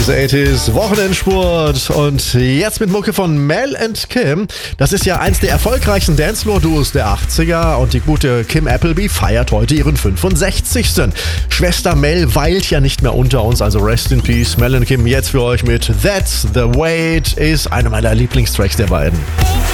80s Wochenendsport und jetzt mit Mucke von Mel and Kim. Das ist ja eins der erfolgreichsten Dancefloor-Duos der 80er und die gute Kim Appleby feiert heute ihren 65. Schwester Mel weilt ja nicht mehr unter uns, also rest in peace. Mel and Kim jetzt für euch mit That's the Way It Is, einer meiner Lieblingstracks der beiden.